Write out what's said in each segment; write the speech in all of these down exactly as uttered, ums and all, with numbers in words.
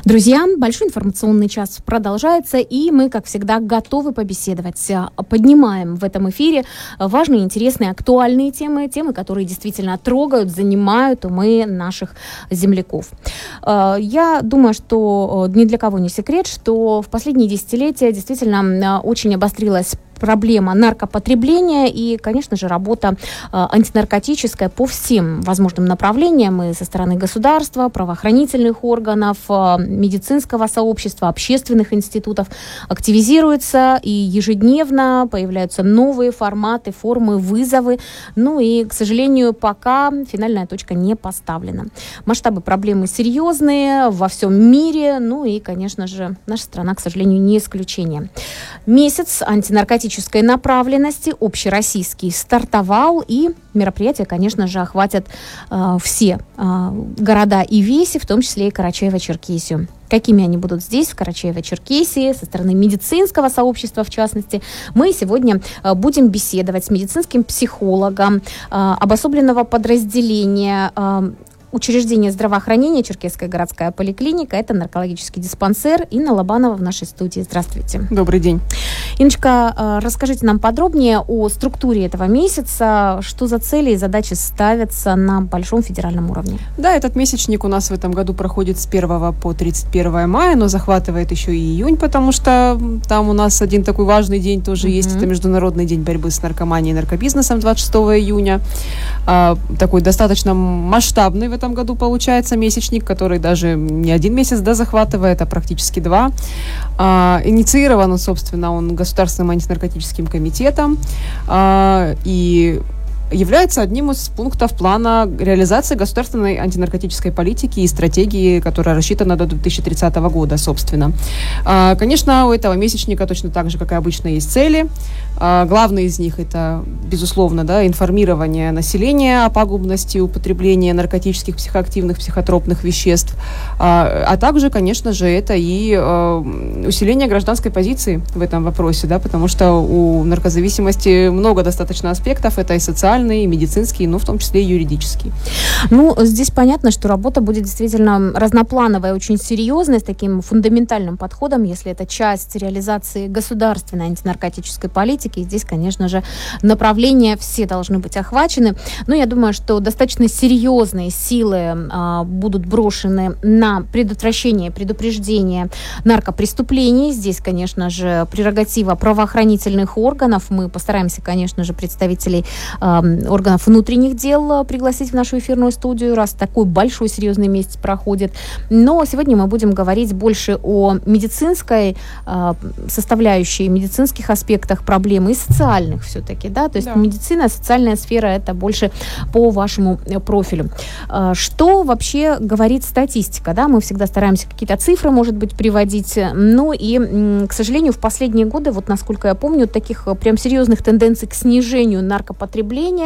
Друзья, большой информационный час продолжается, и мы, как всегда, готовы побеседовать. Поднимаем в этом эфире важные, интересные, актуальные темы, темы, которые действительно трогают, занимают умы наших земляков. Я думаю, что ни для кого не секрет, что в последние десятилетия действительно очень обострилась проблема наркопотребления и, конечно же, работа э, антинаркотическая по всем возможным направлениям и со стороны государства, правоохранительных органов, э, медицинского сообщества, общественных институтов активизируется, и ежедневно появляются новые форматы, формы, вызовы. Ну и, к сожалению, пока финальная точка не поставлена. Масштабы проблемы серьезные во всем мире, ну и, конечно же, наша страна, к сожалению, не исключение. Месяц антинаркотической направленности общероссийский стартовал, и мероприятия, конечно же, охватят э, все э, города и веси, в том числе и Карачаево-Черкесию. Какими они будут здесь, в Карачаево-Черкесии, со стороны медицинского сообщества, в частности, мы сегодня э, будем беседовать с медицинским психологом э, обособленного подразделения э, учреждение здравоохранения Черкесская городская поликлиника. Это наркологический диспансер. Инна Лобанова в нашей студии. Здравствуйте. Добрый день. Инночка, расскажите нам подробнее о структуре этого месяца. Что за цели и задачи ставятся на большом федеральном уровне? Да, этот месячник у нас в этом году проходит с первого по тридцать первое мая, но захватывает еще и июнь, потому что там у нас один такой важный день тоже mm-hmm. есть. Это Международный день борьбы с наркоманией и наркобизнесом двадцать шестого июня. А, такой достаточно масштабный в этом году получается месячник, который даже не один месяц, да, захватывает, а практически два. А, инициирован, собственно, он Государственным антинаркотическим комитетом а, и является одним из пунктов плана реализации государственной антинаркотической политики и стратегии, которая рассчитана до две тысячи тридцатого года, собственно. А, конечно, у этого месячника точно так же, как и обычно, есть цели. А, главные из них — это, безусловно, да, информирование населения о пагубности употребления наркотических, психоактивных, психотропных веществ, а, а также, конечно же, это и а, усиление гражданской позиции в этом вопросе, да, потому что у наркозависимости много достаточно аспектов, это и социальные, и медицинские, но в том числе и юридические. Ну, здесь понятно, что работа будет действительно разноплановая, очень серьезная, с таким фундаментальным подходом, если это часть реализации государственной антинаркотической политики. И здесь, конечно же, направления все должны быть охвачены. Но я думаю, что достаточно серьезные силы а, будут брошены на предотвращение, предупреждение наркопреступлений. Здесь, конечно же, прерогатива правоохранительных органов. Мы постараемся, конечно же, представителей а, органов внутренних дел пригласить в нашу эфирную студию, раз такой большой серьезный месяц проходит. Но сегодня мы будем говорить больше о медицинской э, составляющей, медицинских аспектах проблемы и социальных все-таки, да, то есть да. Медицина, социальная сфера — это больше по вашему профилю. Э, что вообще говорит статистика, да, мы всегда стараемся какие-то цифры, может быть, приводить, ну и, м, к сожалению, в последние годы, вот насколько я помню, таких прям серьезных тенденций к снижению наркопотребления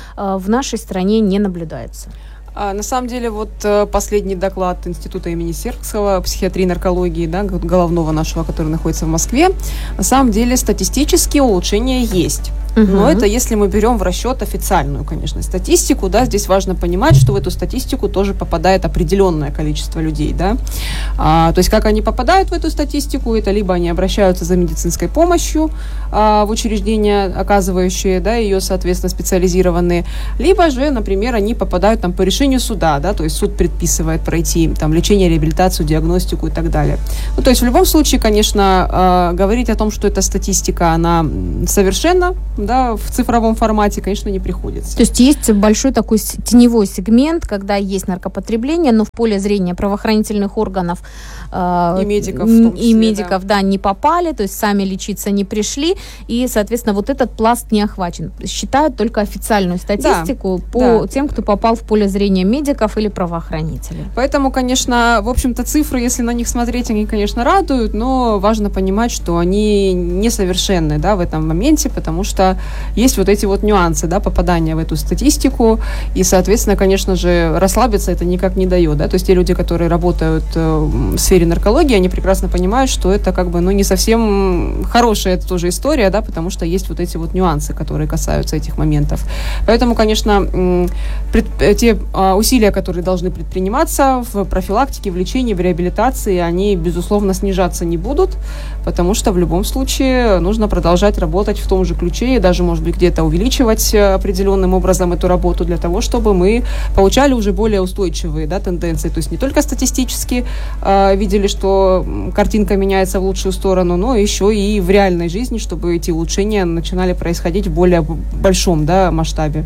в нашей стране не наблюдается. А, на самом деле, вот последний доклад Института имени Сербского психиатрии и наркологии, да, головного нашего, который находится в Москве, на самом деле статистически улучшения есть. Угу. Но это если мы берем в расчет официальную, конечно, статистику, да, здесь важно понимать, что в эту статистику тоже попадает определенное количество людей, да. А, то есть как они попадают в эту статистику, это либо они обращаются за медицинской помощью а, в учреждения, оказывающие, да, ее, соответственно, специализированные, либо же, например, они попадают там по решению суда, да, то есть суд предписывает пройти там лечение, реабилитацию, диагностику и так далее. Ну, то есть в любом случае, конечно, э, говорить о том, что эта статистика, она совершенна, да, в цифровом формате, конечно, не приходится. То есть есть большой такой теневой сегмент, когда есть наркопотребление, но в поле зрения правоохранительных органов э, и медиков, в том числе, и медиков да. да, не попали, то есть сами лечиться не пришли, и, соответственно, вот этот пласт не охвачен. Считают только официальную статистику да, по да. тем, кто попал в поле зрения медиков или правоохранителей. Поэтому, конечно, в общем-то, цифры, если на них смотреть, они, конечно, радуют, но важно понимать, что они несовершенны, да, в этом моменте, потому что есть вот эти вот нюансы, да, попадания в эту статистику, и, соответственно, конечно же, расслабиться это никак не дает, да, то есть те люди, которые работают в сфере наркологии, они прекрасно понимают, что это как бы, ну, не совсем хорошая это тоже история, да, потому что есть вот эти вот нюансы, которые касаются этих моментов. Поэтому, конечно, пред, те усилия, которые должны предприниматься в профилактике, в лечении, в реабилитации, они, безусловно, снижаться не будут, потому что в любом случае нужно продолжать работать в том же ключе и даже, может быть, где-то увеличивать определенным образом эту работу для того, чтобы мы получали уже более устойчивые, да, тенденции. То есть не только статистически э, видели, что картинка меняется в лучшую сторону, но еще и в реальной жизни, чтобы эти улучшения начинали происходить в более большом, да, масштабе.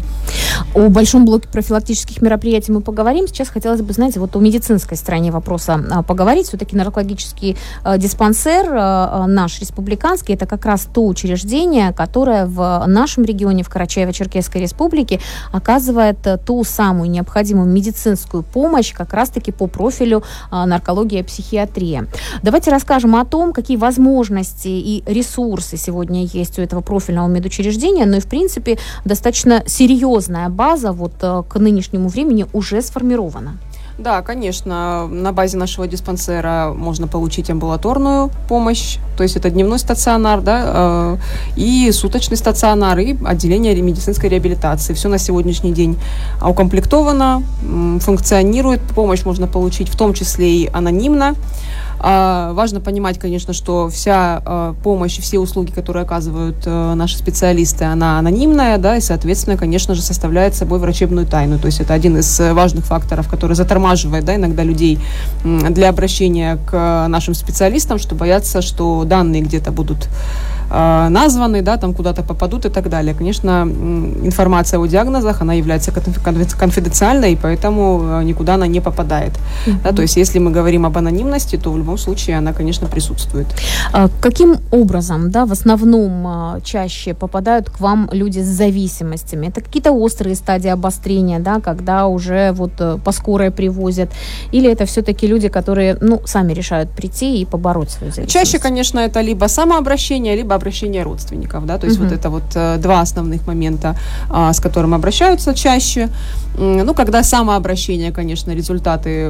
О большом блоке профилактических мероприятий мы поговорим. Сейчас хотелось бы, знаете, вот о медицинской стороне вопроса поговорить. Все-таки наркологический э, диспансер э, наш республиканский, это как раз то учреждение, которое в нашем регионе, в Карачаево-Черкесской республике, оказывает ту самую необходимую медицинскую помощь как раз-таки по профилю э, наркология и психиатрия. Давайте расскажем о том, какие возможности и ресурсы сегодня есть у этого профильного медучреждения, но и, в принципе, достаточно серьезная база вот э, к нынешнему времени уже сформирована. Да, конечно, на базе нашего диспансера можно получить амбулаторную помощь, то есть это дневной стационар, да, э, и суточный стационар, и отделение медицинской реабилитации. Все на сегодняшний день укомплектовано, функционирует, помощь можно получить в том числе и анонимно. А, важно понимать, конечно, что вся а, помощь, все услуги, которые оказывают а, наши специалисты, она анонимная, да, и, соответственно, конечно же, составляет собой врачебную тайну. То есть это один из важных факторов, который затормаживает, да, иногда людей м, для обращения к нашим специалистам, что боятся, что данные где-то будут а, названы, да, там куда-то попадут и так далее. Конечно, м, информация о диагнозах, она является конфиденциальной, и поэтому никуда она не попадает. Mm-hmm. Да, то есть если мы говорим об анонимности, то в любом случае она, конечно, присутствует. А каким образом, да, в основном чаще попадают к вам люди с зависимостями? Это какие-то острые стадии обострения, да, когда уже вот по скорой привозят? Или это все-таки люди, которые, ну, сами решают прийти и побороть свою зависимость? Чаще, конечно, это либо самообращение, либо обращение родственников, да, то есть uh-huh. вот это вот э, два основных момента, э, с которыми обращаются чаще. Ну, когда самообращение, конечно, результаты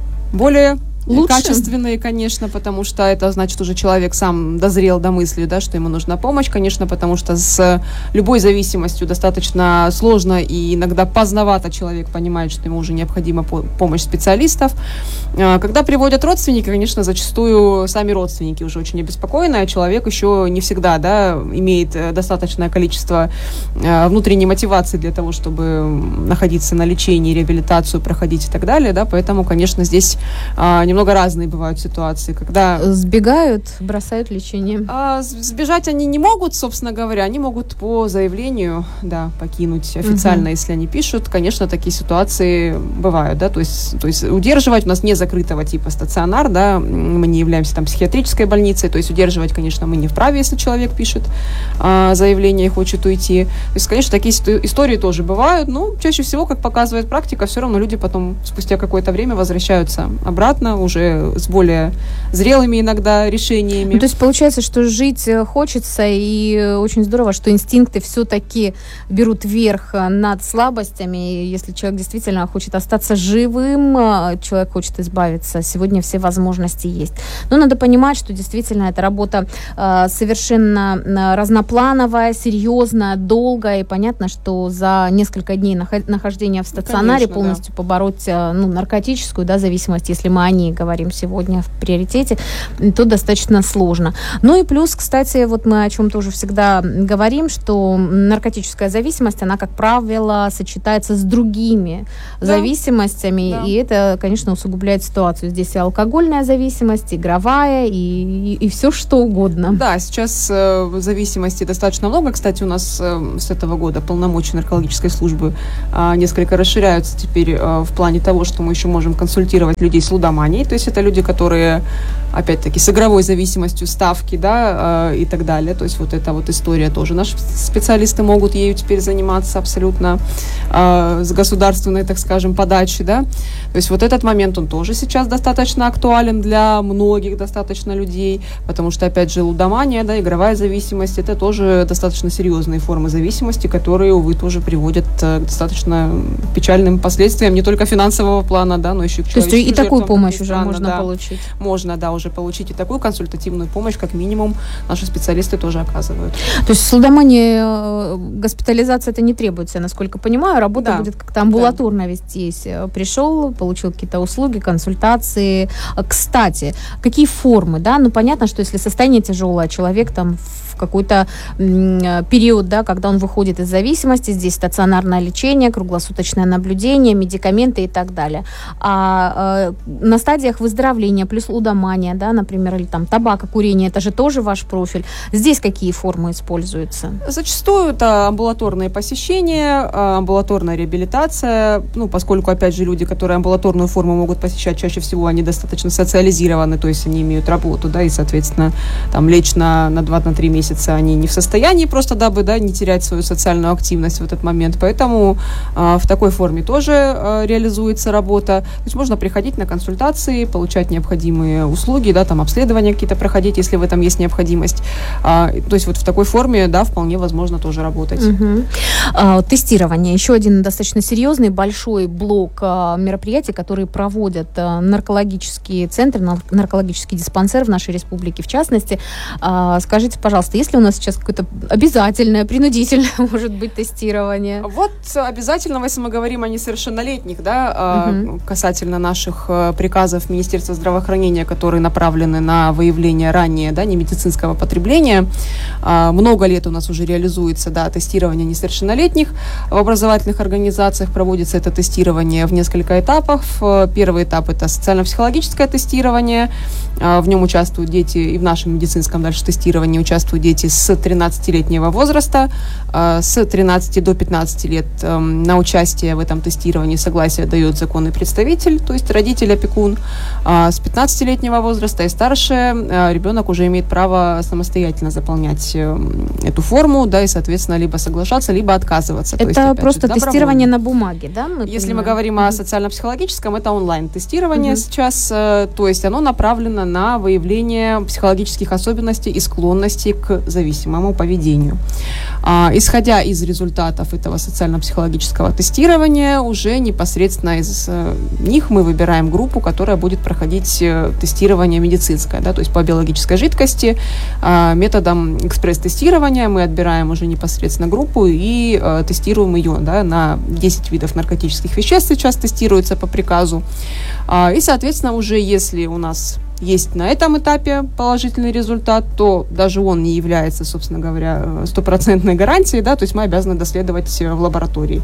более лучше. Качественные, конечно, потому что это значит, уже человек сам дозрел до мысли, да, что ему нужна помощь, конечно, потому что с любой зависимостью достаточно сложно и иногда поздновато человек понимает, что ему уже необходима помощь специалистов. Когда приводят родственники, конечно, зачастую сами родственники уже очень обеспокоены, а человек еще не всегда, да, имеет достаточное количество внутренней мотивации для того, чтобы находиться на лечении, реабилитацию проходить и так далее, да, поэтому, конечно, здесь немного разные бывают ситуации, когда... Сбегают, бросают лечение. А, сбежать они не могут, собственно говоря, они могут по заявлению, да, покинуть официально, uh-huh. если они пишут. Конечно, такие ситуации бывают, да, то есть, то есть удерживать у нас не закрытого типа стационар, да, мы не являемся там психиатрической больницей, то есть удерживать, конечно, мы не вправе, если человек пишет а, заявление и хочет уйти. То есть, конечно, такие истории тоже бывают, но чаще всего, как показывает практика, все равно люди потом спустя какое-то время возвращаются обратно, уже с более зрелыми иногда решениями. Ну, то есть получается, что жить хочется, и очень здорово, что инстинкты все-таки берут верх над слабостями. И если человек действительно хочет остаться живым, человек хочет избавиться, сегодня все возможности есть. Но надо понимать, что действительно эта работа э, совершенно разноплановая, серьезная, долгая, и понятно, что за несколько дней нахождения в стационаре Конечно, полностью да. побороть ну, наркотическую, да, зависимость, если мы о ней говорим сегодня в приоритете, то достаточно сложно. Ну и плюс, кстати, вот мы о чем тоже всегда говорим, что наркотическая зависимость, она, как правило, сочетается с другими да. зависимостями, да. и это, конечно, усугубляет ситуацию. Здесь и алкогольная зависимость, игровая, и, и, и все что угодно. Да, сейчас э, зависимостей достаточно много. Кстати, у нас э, с этого года полномочия наркологической службы э, несколько расширяются теперь э, в плане того, что мы еще можем консультировать людей с лудоманией. То есть это люди, которые, опять-таки, с игровой зависимостью, ставки, да, э, и так далее. То есть вот эта вот история тоже. Наши специалисты могут ею теперь заниматься абсолютно э, с государственной, так скажем, подачи, да. То есть вот этот момент, он тоже сейчас достаточно актуален для многих достаточно людей, потому что, опять же, лудомания, да, игровая зависимость, это тоже достаточно серьезные формы зависимости, которые, увы, тоже приводят к достаточно печальным последствиям, не только финансового плана, да, но еще к человеческим жертвам. То есть и такую помощь уже странно, можно да. получить. Можно, да, уже получить и такую консультативную помощь, как минимум, наши специалисты тоже оказывают. То есть в Сулдамане госпитализация это не требуется, насколько понимаю, работа да. будет как-то амбулаторно да. вестись. Пришел, получил какие-то услуги, консультации. Кстати, какие формы, да? Ну, понятно, что если состояние тяжелое, человек там в какой-то м, период, да, когда он выходит из зависимости, здесь стационарное лечение, круглосуточное наблюдение, медикаменты и так далее. А э, на стадиях выздоровления плюс лудомания, да, например, или там табако, курение, это же тоже ваш профиль. Здесь какие формы используются? Зачастую это амбулаторные посещения, амбулаторная реабилитация, ну, поскольку, опять же, люди, которые амбулаторную форму могут посещать, чаще всего они достаточно социализированы, то есть они имеют работу, да, и, соответственно, там лечь на, на два-три месяца они не в состоянии просто, дабы, да, не терять свою социальную активность в этот момент, поэтому э, в такой форме тоже э, реализуется работа, то есть можно приходить на консультации, получать необходимые услуги, да, там обследования какие-то проходить, если в этом есть необходимость, а, то есть вот в такой форме, да, вполне возможно тоже работать. Угу. А, тестирование, еще один достаточно серьезный, большой блок а, мероприятий, которые проводят а, наркологические центры, наркологический диспансер в нашей республике, в частности. А, скажите, пожалуйста, есть ли у нас сейчас какое-то обязательное, принудительное, может быть, тестирование? Вот обязательно, если мы говорим о несовершеннолетних, да, угу. касательно наших приказов Министерства здравоохранения, которые направлены на выявление ранее, да, немедицинского потребления. Много лет у нас уже реализуется, да, тестирование несовершеннолетних. В образовательных организациях проводится это тестирование в несколько этапов. Первый этап – это социально-психологическое тестирование. В нем участвуют дети, и в нашем медицинском дальше тестировании участвуют дети с тринадцатилетнего возраста. С тринадцати до пятнадцати лет на участие в этом тестировании согласие дает законный представитель, то есть родитель, опекун. С пятнадцатилетнего возраста и старше ребенок уже имеет право самостоятельно заполнять эту форму, да, и, соответственно, либо соглашаться, либо отказываться. Это то есть, просто же, тестирование на бумаге, да? Мы Если понимаем? мы говорим mm-hmm. о социально-психологическом, это онлайн-тестирование mm-hmm. сейчас, то есть оно направлено на выявление психологических особенностей и склонностей к зависимому поведению. Исходя из результатов этого социально-психологического тестирования, уже непосредственно из них мы выбираем группу, которая будет проходить тестирование медицинское, да, то есть по биологической жидкости, методом экспресс-тестирования мы отбираем уже непосредственно группу и тестируем ее, да, на десять видов наркотических веществ сейчас тестируется по приказу. И, соответственно, уже если у нас есть на этом этапе положительный результат, то даже он не является, собственно говоря, стопроцентной гарантией, да, то есть мы обязаны доследовать в лаборатории.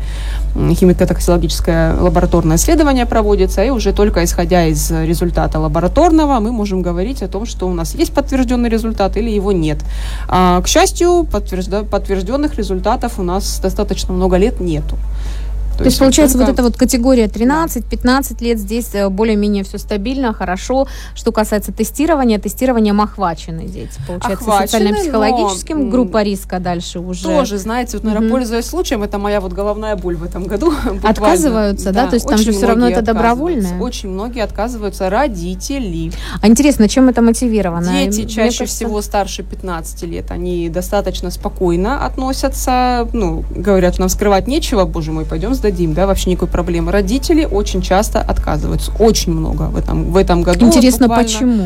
Химико-токсикологическое лабораторное исследование проводится, и уже только исходя из результата лабораторного мы можем говорить о том, что у нас есть подтвержденный результат или его нет. А, к счастью, подтвержда- подтвержденных результатов у нас достаточно много лет нету. То, То есть, получается, только... вот эта вот категория тринадцать-пятнадцать лет, здесь более-менее все стабильно, хорошо. Что касается тестирования, тестированием охвачены дети. Получается, социально-психологическим, но... группа риска дальше уже. Тоже, знаете, вот, наверное, mm-hmm. пользуясь случаем, это моя вот головная боль в этом году. Отказываются, да? да? То есть там же все равно это добровольное? Очень многие отказываются, родители. А интересно, чем это мотивировано? Дети чаще кажется... всего старше пятнадцати лет, они достаточно спокойно относятся, ну, говорят, нам скрывать нечего, боже мой, пойдем сдадим, да, вообще никакой проблемы. Родители очень часто отказываются, очень много в этом, в этом году. Интересно, вот почему?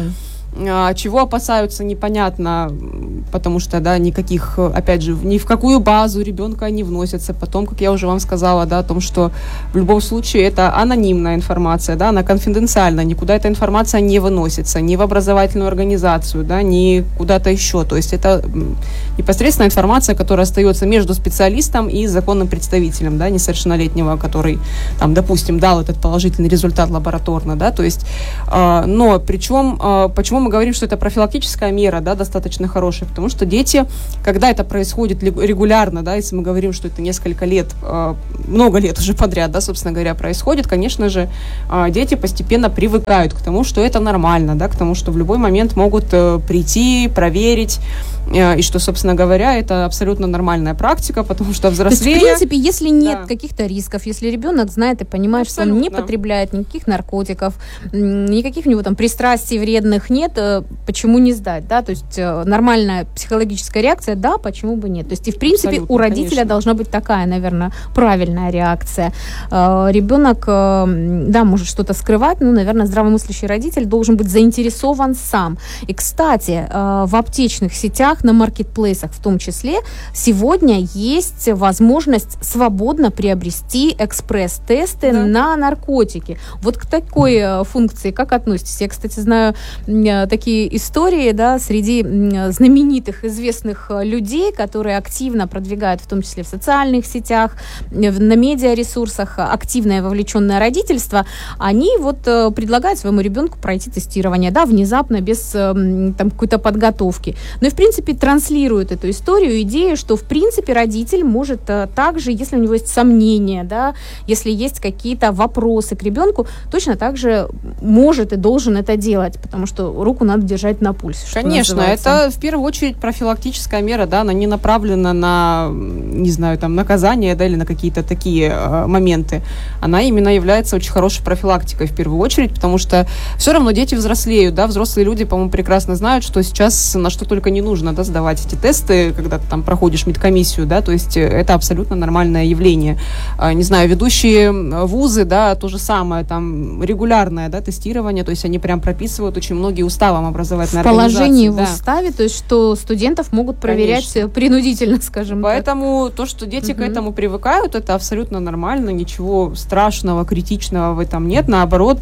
Чего опасаются, непонятно, потому что, да, никаких, опять же, ни в какую базу ребенка не вносятся. Потом, как я уже вам сказала, да, о том, что в любом случае это анонимная информация, да, она конфиденциальна, никуда эта информация не выносится, ни в образовательную организацию, да, ни куда-то еще. То есть это непосредственно информация, которая остается между специалистом и законным представителем, да, несовершеннолетнего, который, там, допустим, дал этот положительный результат лабораторно, да, то есть, э, но причем, э, почему мы говорим, что это профилактическая мера, да, достаточно хорошая, потому что дети, когда это происходит регулярно, да, если мы говорим, что это несколько лет, много лет уже подряд, да, собственно говоря, происходит, конечно же, дети постепенно привыкают к тому, что это нормально, да, к тому, что в любой момент могут прийти, проверить, и что, собственно говоря, это абсолютно нормальная практика, потому что взросление... То есть, в принципе, если нет да. каких-то рисков, если ребенок знает и понимает, абсолютно. Что он не потребляет никаких наркотиков, никаких у него там пристрастий вредных нет, почему не сдать, да, то есть нормальная психологическая реакция, да, почему бы нет. То есть и в принципе абсолютно, у родителя конечно. Должна быть такая, наверное, правильная реакция. Ребенок, да, может что-то скрывать, ну, наверное, здравомыслящий родитель должен быть заинтересован сам. И, кстати, в аптечных сетях, на маркетплейсах в том числе, сегодня есть возможность свободно приобрести экспресс-тесты да. на наркотики. Вот к такой функции как относитесь? Я, кстати, знаю такие истории, да, среди знаменитых, известных людей, которые активно продвигают, в том числе в социальных сетях, на медиаресурсах, активное вовлеченное родительство, они вот предлагают своему ребенку пройти тестирование, да, внезапно, без там какой-то подготовки. Ну и, в принципе, транслируют эту историю, идею, что, в принципе, родитель может также, если у него есть сомнения, да, если есть какие-то вопросы к ребенку, точно так же может и должен это делать, потому что руку надо держать на пульсе. Конечно, это в первую очередь профилактическая мера, да, она не направлена на, не знаю, там, наказание, да, или на какие-то такие э, моменты. Она именно является очень хорошей профилактикой в первую очередь, потому что все равно дети взрослеют, да, взрослые люди, по-моему, прекрасно знают, что сейчас на что только не нужно, да, сдавать эти тесты, когда ты там проходишь медкомиссию, да, то есть это абсолютно нормальное явление. Э, не знаю, ведущие вузы, да, то же самое, там, регулярное, да, тестирование, то есть они прям прописывают очень многие уставом образовательной организации. В положении в да. уставе, то есть что студентов могут проверять Конечно. принудительно, скажем Поэтому так. то, что дети угу. к этому привыкают, это абсолютно нормально, ничего страшного, критичного в этом нет. Наоборот,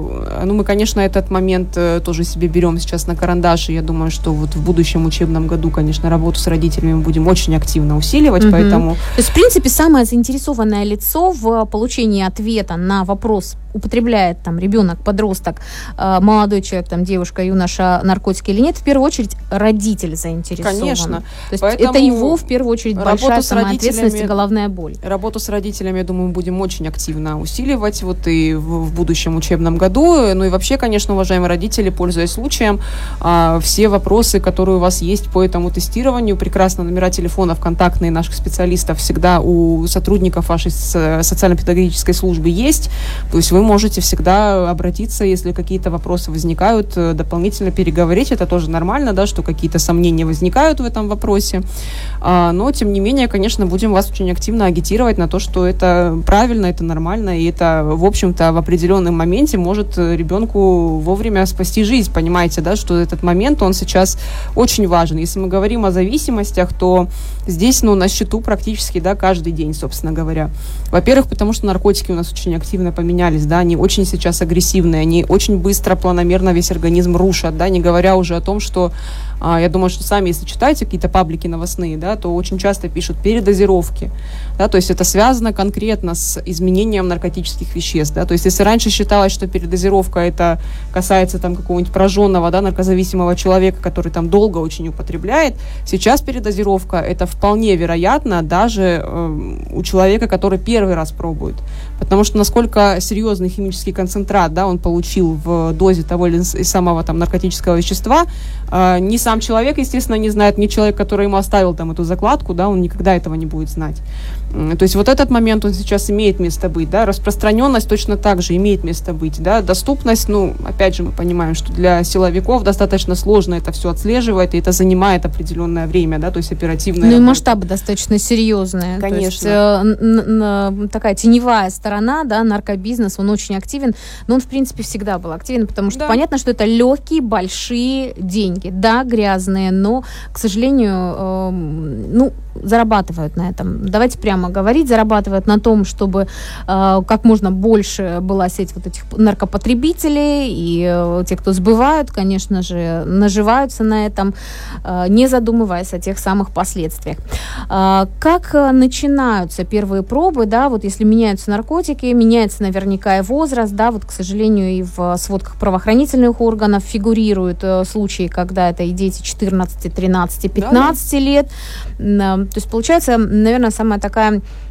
ну мы, конечно, этот момент тоже себе берем сейчас на карандаш, и я думаю, что вот в будущем учебном году, конечно, работу с родителями мы будем очень активно усиливать, угу. поэтому... То есть, в принципе, самое заинтересованное лицо в получении ответа на вопрос, употребляет там ребенок, подросток, молодой человек, там девушка, юноша, наркотики или нет, в первую очередь родитель заинтересован. Конечно. То есть это его, в первую очередь, большая самоответственность и головная боль. Работу с родителями, я думаю, мы будем очень активно усиливать вот и в, в будущем учебном году. Ну и вообще, конечно, уважаемые родители, пользуясь случаем, а, все вопросы, которые у вас есть по этому тестированию, прекрасно номера телефонов контактные наших специалистов всегда у сотрудников вашей социально-педагогической службы есть. То есть вы можете всегда обратиться, если какие-то вопросы возникают, дополнительно переговорить. Это тоже нормально, да, что какие-то сомнения возникают в этом вопросе. А, но, тем не менее, конечно, будем вас очень активно агитировать на то, что это правильно, это нормально, и это, в общем-то, в определенном моменте может ребенку вовремя спасти жизнь, понимаете, да, что этот момент, он сейчас очень важен. Если мы говорим о зависимостях, то здесь, ну, на счету практически, да, каждый день, собственно говоря. Во-первых, потому что наркотики у нас очень активно поменялись, да, они очень сейчас агрессивные, они очень быстро, планомерно весь организм рушат, да, не говоря уже о том, что, а, я думаю, что сами, если читаете какие-то паблики новостные, да, то очень часто пишут передозировки, да, то есть это связано конкретно с изменением наркотических веществ, да, то есть если раньше считалось, что передозировка это касается там какого-нибудь пораженного, да, наркозависимого человека, который там долго очень употребляет, сейчас передозировка это вполне вероятно даже э, у человека, который первый раз пробует, потому что насколько серьезный химический концентрат, да, он получил в дозе того или самого там наркотического вещества, э, ни сам человек, естественно, не знает, ни человек, который ему оставил там эту закладку, да, он никогда этого не будет знать. То есть вот этот момент, он сейчас имеет место быть, да, распространенность точно так же имеет место быть, да, доступность, ну, опять же, мы понимаем, что для силовиков достаточно сложно это все отслеживать, и это занимает определенное время, да, то есть оперативное. Ну и масштабы достаточно серьезные. Конечно. То есть, э, н- н- такая теневая сторона, да, наркобизнес, он очень активен, но он, в принципе, всегда был активен, потому что да. понятно, что это легкие, большие деньги, да, грязные, но, к сожалению, э, ну, зарабатывают на этом. Давайте прямо говорить, зарабатывают на том, чтобы э, как можно больше была сеть вот этих наркопотребителей, и э, те, кто сбывают, конечно же, наживаются на этом, э, не задумываясь о тех самых последствиях. Э, как начинаются первые пробы, да, вот если меняются наркотики, меняется наверняка и возраст, да, вот, к сожалению, и в сводках правоохранительных органов фигурируют э, случаи, когда это и дети четырнадцать, тринадцать, пятнадцать да, да. лет. То есть, получается, наверное, самая такая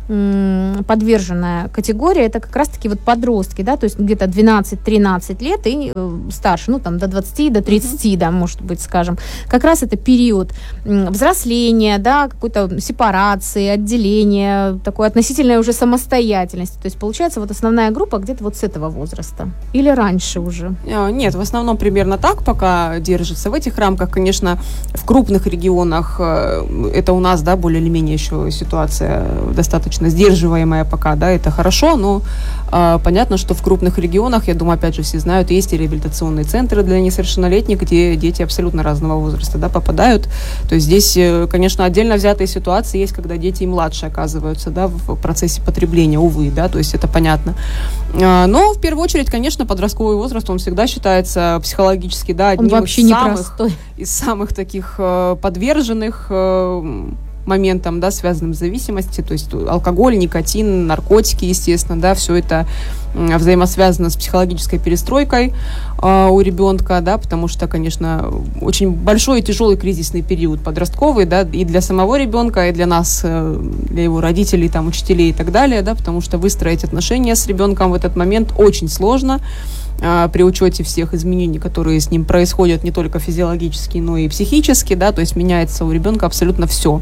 подверженная категория, это как раз-таки вот подростки, да, то есть где-то двенадцать-тринадцать лет и э, старше, ну, там, до двадцати, до тридцати, mm-hmm. да, может быть, скажем. Как раз это период взросления, да, какой-то сепарации, отделения, такой относительной уже самостоятельности. То есть, получается, вот основная группа где-то вот с этого возраста. Или раньше уже? Нет, в основном примерно так пока держится. В этих рамках, конечно, в крупных регионах это у нас, да, более или менее еще ситуация достаточно сдерживаемая пока, да, это хорошо, но э, понятно, что в крупных регионах, я думаю, опять же, все знают, есть и реабилитационные центры для несовершеннолетних, где дети абсолютно разного возраста, да, попадают. То есть здесь, конечно, отдельно взятые ситуации есть, когда дети и младше оказываются, да, в процессе потребления, увы, да, то есть это понятно. Э, но в первую очередь, конечно, подростковый возраст, он всегда считается психологически, да, одним из самых, из самых таких э, подверженных э, моментам, да, связанным с зависимостью, то есть алкоголь, никотин, наркотики, естественно, да, все это взаимосвязано с психологической перестройкой э, у ребенка, да, потому что, конечно, очень большой и тяжелый кризисный период подростковый, да, и для самого ребенка, и для нас, э, для его родителей, там, учителей и так далее, да, потому что выстроить отношения с ребенком в этот момент очень сложно, при учете всех изменений, которые с ним происходят не только физиологически, но и психически, да, то есть меняется у ребенка абсолютно все.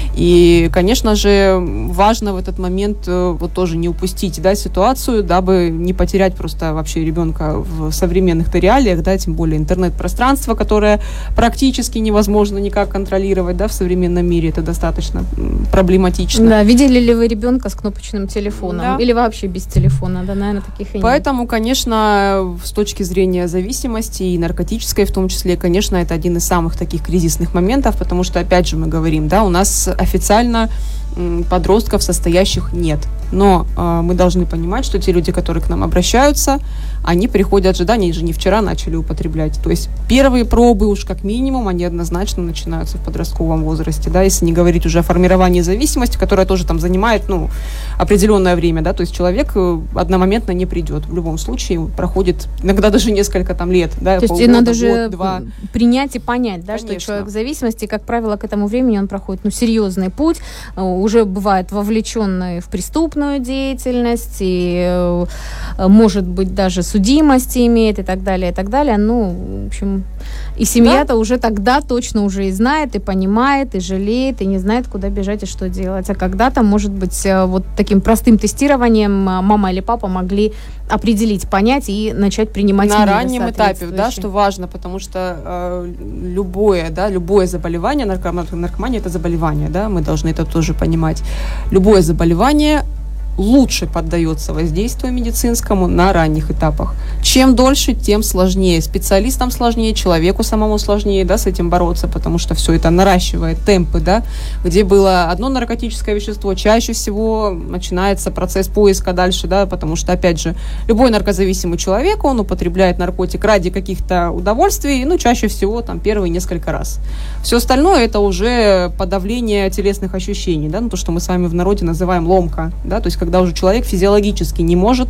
И, конечно же, важно в этот момент вот тоже не упустить, да, ситуацию, дабы не потерять просто вообще ребенка в современных реалиях, да, тем более интернет-пространство, которое практически невозможно никак контролировать, да, в современном мире, это достаточно проблематично. Да, видели ли вы ребенка с кнопочным телефоном? Да. Или вообще без телефона? Да, наверное, таких и нет. Поэтому, конечно, с точки зрения зависимости и наркотической в том числе, конечно, это один из самых таких кризисных моментов, потому что, опять же, мы говорим, да, у нас официально м, подростков состоящих нет. Но э, мы должны понимать, что те люди, которые к нам обращаются, они приходят же, да, они же не вчера начали употреблять. То есть первые пробы уж как минимум, они однозначно начинаются в подростковом возрасте, да, если не говорить уже о формировании зависимости, которая тоже там занимает, ну, определенное время, да, то есть человек одномоментно не придет. В любом случае проходит иногда даже несколько там лет, да, то полгода, есть надо же год, два. принять и понять, да, что человек в зависимости, как правило, к этому времени он проходит, ну, серьезный путь, уже бывает вовлеченный в преступную деятельность и, может быть, даже судимости имеет и так далее, и так далее. Ну, в общем, и семья-то да? уже тогда точно уже и знает, и понимает, и жалеет, и не знает, куда бежать и что делать. А когда-то, может быть, вот таким простым тестированием мама или папа могли определить, понять и начать принимать на раннем этапе, да, что важно, потому что э, любое, да, любое заболевание, наркомания, наркомания это заболевание, да, мы должны это тоже понимать. Любое заболевание лучше поддается воздействию медицинскому на ранних этапах. Чем дольше, тем сложнее. Специалистам сложнее, человеку самому сложнее, да, с этим бороться, потому что все это наращивает темпы, да, где было одно наркотическое вещество, чаще всего начинается процесс поиска дальше, да, потому что, опять же, любой наркозависимый человек, он употребляет наркотик ради каких-то удовольствий, ну, чаще всего, там, первые несколько раз. Все остальное это уже подавление телесных ощущений, да, ну, то, что мы с вами в народе называем ломка, да, то есть когда уже человек физиологически не может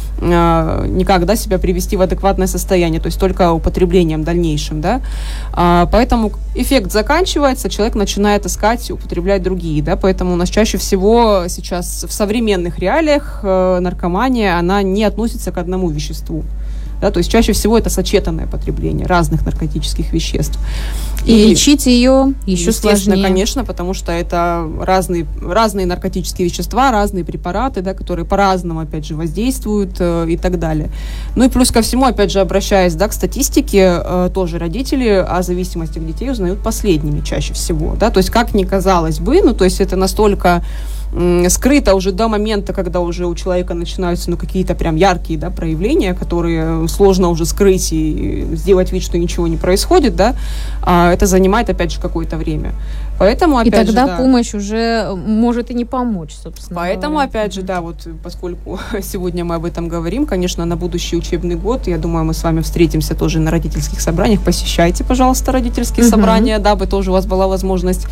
э, никак, да, себя привести в адекватное состояние, то есть только употреблением дальнейшим, да, а, поэтому эффект заканчивается, человек начинает искать, употреблять другие, да, поэтому у нас чаще всего сейчас в современных реалиях э, наркомания, она не относится к одному веществу. Да, то есть чаще всего это сочетанное потребление разных наркотических веществ. И, и лечить ее еще сложнее. Конечно, потому что это разные, разные наркотические вещества, разные препараты, да, которые по-разному, опять же, воздействуют э, и так далее. Ну и плюс ко всему, опять же, обращаясь, да, к статистике, э, тоже родители о зависимостях детей узнают последними чаще всего. Да, то есть, как ни казалось бы, ну, то есть это настолько скрыто уже до момента, когда уже у человека начинаются, ну, какие-то прям яркие, да, проявления, которые сложно уже скрыть и сделать вид, что ничего не происходит, да, а это занимает, опять же, какое-то время. Поэтому, опять и тогда же, да, помощь уже может и не помочь, собственно. Поэтому, говоря. опять же, да, вот поскольку сегодня мы об этом говорим, конечно, на будущий учебный год, я думаю, мы с вами встретимся тоже на родительских собраниях. Посещайте, пожалуйста, родительские uh-huh. собрания, дабы тоже у вас была возможность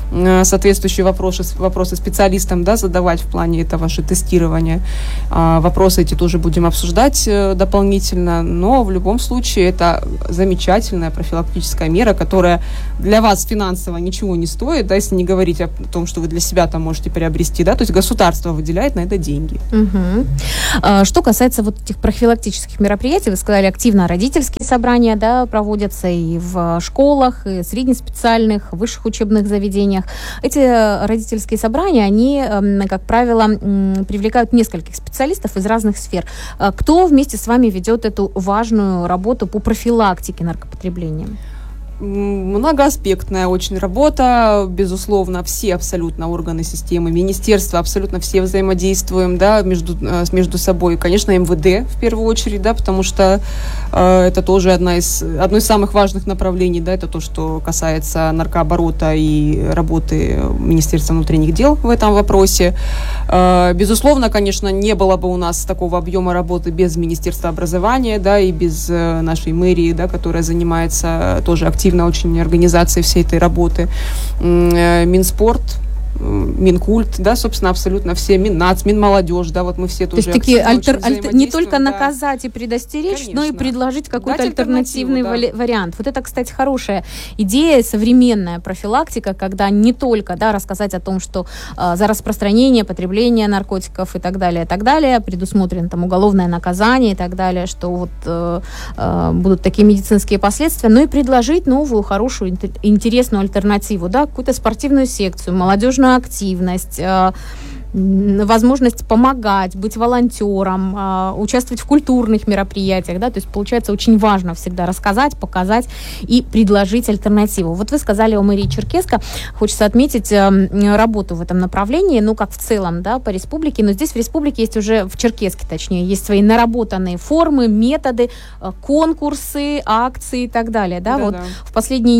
соответствующие вопросы, вопросы специалистам, да, задавать в плане этого же тестирования. Вопросы эти тоже будем обсуждать дополнительно, но в любом случае это замечательная профилактическая мера, которая для вас финансово ничего не стоит, да, если не говорить о том, что вы для себя там можете приобрести, да, то есть государство выделяет на это деньги. Угу. Что касается вот этих профилактических мероприятий, вы сказали, активно родительские собрания, да, проводятся и в школах, и среднеспециальных, высших учебных заведениях. Эти родительские собрания, они, как правило, привлекают нескольких специалистов из разных сфер. Кто вместе с вами ведет эту важную работу по профилактике наркопотребления? Многоаспектная очень работа, безусловно, все абсолютно органы системы, министерства, абсолютно все взаимодействуем, да, между, между собой. Конечно, эм вэ дэ в первую очередь, да, потому что э, это тоже одна из, одно из самых важных направлений, да, это то, что касается наркооборота и работы Министерства внутренних дел в этом вопросе. Э, безусловно, конечно, не было бы у нас такого объема работы без Министерства образования, да, и без э, нашей мэрии, да, которая занимается тоже активно очень организации всей этой работы, Минспорт, Минкульт, да, собственно, абсолютно все, Миннац, Минмолодежь, да, вот мы все тоже. То есть такие альтер, альтер, не только да. наказать и предостеречь, конечно, но и предложить какой-то альтернативный да. вариант. Вот это, кстати, хорошая идея, современная профилактика, когда не только, да, рассказать о том, что э, за распространение, потребление наркотиков и так далее, и так далее, предусмотрено там уголовное наказание и так далее, что вот э, э, будут такие медицинские последствия, но и предложить новую, хорошую, интересную альтернативу, да, какую-то спортивную секцию, молодежную активность, возможность помогать, быть волонтером, участвовать в культурных мероприятиях, да, то есть получается очень важно всегда рассказать, показать и предложить альтернативу. Вот вы сказали о мэрии Черкесска, хочется отметить работу в этом направлении, ну, как в целом, да, по республике, но здесь в республике есть уже, в Черкесске точнее, есть свои наработанные формы, методы, конкурсы, акции и так далее, да, да вот да. В последние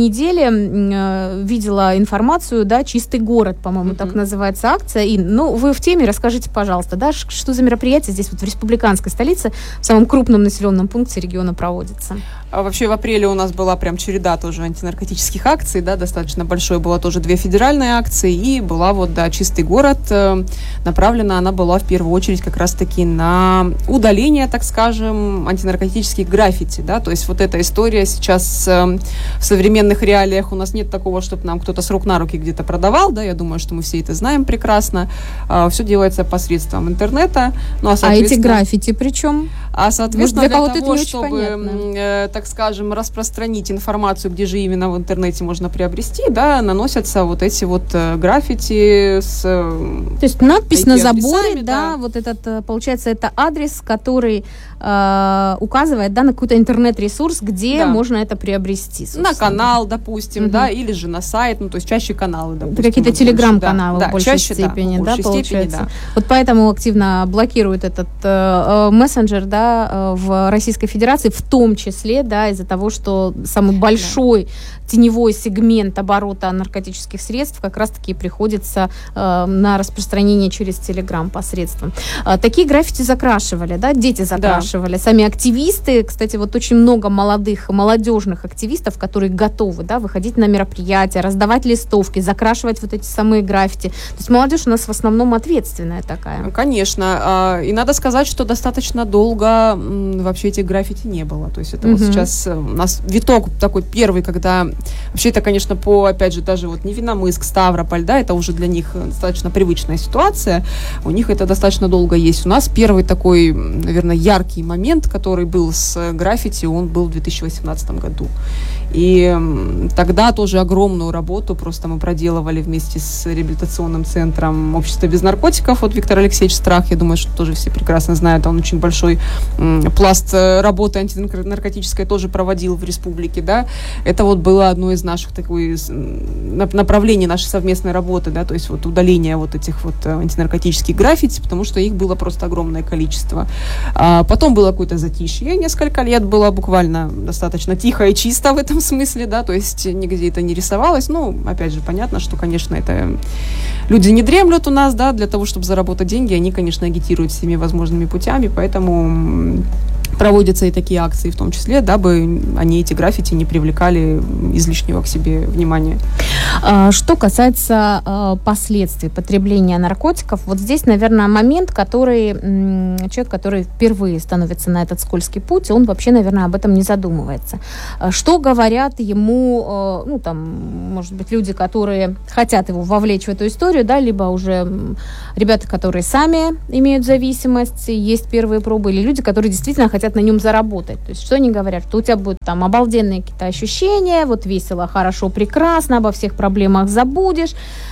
недели видела информацию, да, «Чистый город», по-моему, mm-hmm. так называется акция, и, ну, вы в теме, расскажите, пожалуйста, да, что за мероприятие здесь вот в республиканской столице, в самом крупном населенном пункте региона проводится? А вообще в апреле у нас была прям череда тоже антинаркотических акций, да, достаточно большой, было тоже две федеральные акции, и была вот, да, «Чистый город», направлена она была в первую очередь как раз-таки на удаление, так скажем, антинаркотических граффити, да, то есть вот эта история сейчас в современных реалиях у нас нет такого, чтобы нам кто-то с рук на руки где-то продавал, да, я думаю, что мы все это знаем прекрасно. Все делается посредством интернета. Ну, а, а эти граффити причем? А, соответственно, для, для того, чтобы, э, так скажем, распространить информацию, где же именно в интернете можно приобрести, да, наносятся вот эти вот э, граффити с... То есть надпись на заборе, да, да, вот этот, получается, это адрес, который э, указывает, да, на какой-то интернет-ресурс, где да. можно это приобрести, собственно. На канал, допустим, угу. да, или же на сайт, ну, то есть чаще каналы, допустим. Какие-то телеграм-каналы да. в большей чаще, степени, да, да, получается. Степени, да. Вот поэтому активно блокируют этот э, мессенджер, да, в Российской Федерации, в том числе, да, из-за того, что самый большой да. теневой сегмент оборота наркотических средств как раз-таки приходится э, на распространение через Телеграм посредством. Э, такие граффити закрашивали, да, дети закрашивали, да. сами активисты, кстати, вот очень много молодых, молодежных активистов, которые готовы, да, выходить на мероприятия, раздавать листовки, закрашивать вот эти самые граффити. То есть молодежь у нас в основном ответственная такая. Конечно. И надо сказать, что достаточно долго вообще этих граффити не было. То есть это uh-huh. вот сейчас у нас виток такой первый, когда вообще это, конечно, по, опять же, даже вот Невинномысск, Ставрополь, да, это уже для них достаточно привычная ситуация. У них это достаточно долго есть. У нас первый такой, наверное, яркий момент, который был с граффити, он был в две тысячи восемнадцатом году. И тогда тоже огромную работу просто мы проделывали вместе с реабилитационным центром «Общество без наркотиков». Вот Виктор Алексеевич Страх, я думаю, что тоже все прекрасно знают, он очень большой м, пласт работы антинаркотической тоже проводил в республике, да. Это вот было одно из наших такой, направлений нашей совместной работы, да, то есть вот удаление вот этих вот антинаркотических граффити, потому что их было просто огромное количество. А потом было какое-то затишье, несколько лет было буквально достаточно тихо и чисто в этом смысле, да, то есть нигде это не рисовалось. Ну, опять же, понятно, что, конечно, это люди не дремлют у нас, да, для того, чтобы заработать деньги, они, конечно, агитируют всеми возможными путями, поэтому проводятся и такие акции в том числе, дабы они, эти граффити, не привлекали излишнего к себе внимания. Что касается последствий потребления наркотиков, вот здесь, наверное, момент, который человек, который впервые становится на этот скользкий путь, он вообще, наверное, об этом не задумывается. Что говорят ему, ну, там, может быть, люди, которые хотят его вовлечь в эту историю, да, либо уже ребята, которые сами имеют зависимость, есть первые пробы, или люди, которые действительно хотят на нем заработать. То есть, что они говорят? Что у тебя будут там обалденные какие-то ощущения, вот весело, хорошо, прекрасно, обо всех проблемах забудешь,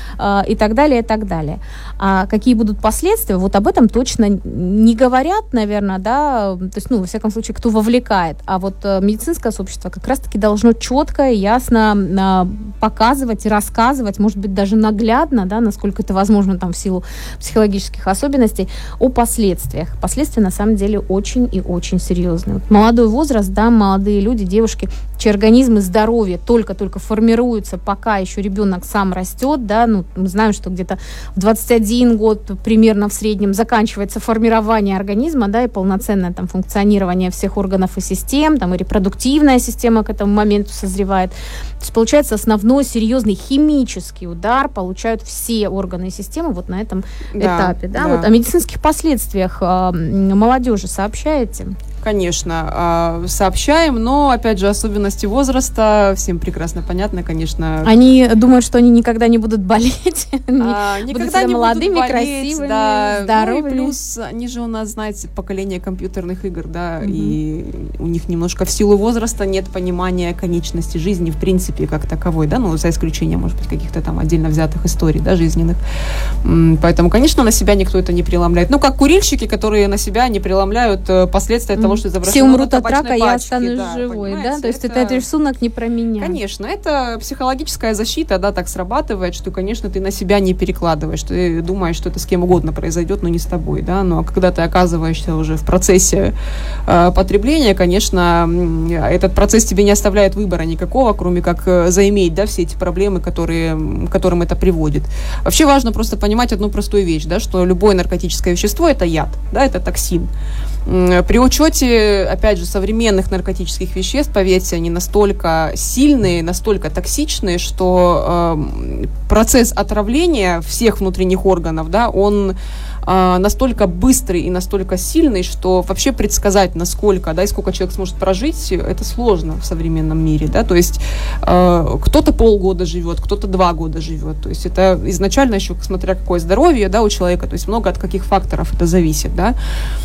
и так далее, и так далее. А какие будут последствия, вот об этом точно не говорят, наверное, да, то есть, ну, во всяком случае, кто вовлекает. А вот медицинское сообщество как раз-таки должно четко и ясно показывать и рассказывать, может быть, даже наглядно, да, насколько это возможно там в силу психологических особенностей, о последствиях. Последствия, на самом деле, очень и очень серьезные. Вот молодой возраст, да, молодые люди, девушки, чьи организмы, здоровье только-только формируются, пока еще ребенок сам растет, да, ну, мы знаем, что где-то в двадцать один год примерно в среднем заканчивается формирование организма, да, и полноценное там функционирование всех органов и систем, там и репродуктивная система к этому моменту созревает. То есть, получается, основной серьезный химический удар получают все органы и системы вот на этом да, этапе, да? Да. Вот о медицинских последствиях э, молодежи сообщаете? Конечно, сообщаем, но, опять же, особенности возраста всем прекрасно понятно, конечно. Они думают, что они никогда не будут болеть, а, никогда не молодыми, будут болеть, красивыми, да, здоровыми. Ну и плюс, они же у нас, знаете, поколение компьютерных игр, да, угу. И у них немножко в силу возраста нет понимания конечности жизни, в принципе, как таковой, да, ну, за исключением, может быть, каких-то там отдельно взятых историй, да, жизненных. Поэтому, конечно, на себя никто это не преломляет. Ну, как курильщики, которые на себя не преломляют последствия того, что все умрут от рака, пачке, я останусь да, живой, да? То есть это, это рисунок не про меня. Конечно, это психологическая защита, да, так срабатывает, что, конечно, ты на себя не перекладываешь, ты думаешь, что это с кем угодно произойдет, но не с тобой, да, ну, а когда ты оказываешься уже в процессе э, потребления, конечно, этот процесс тебе не оставляет выбора никакого, кроме как заиметь, да, все эти проблемы, которые, к которым это приводит. Вообще важно просто понимать одну простую вещь, да, что любое наркотическое вещество – это яд, да, это токсин. При учете, опять же, современных наркотических веществ, поверьте, они настолько сильные, настолько токсичные, что э, процесс отравления всех внутренних органов, да, он э, настолько быстрый и настолько сильный, что вообще предсказать, насколько, да, и сколько человек сможет прожить, это сложно в современном мире, да, то есть э, кто-то полгода живет, кто-то два года живет, то есть это изначально еще, смотря какое здоровье, да, у человека, то есть много от каких факторов это зависит, да,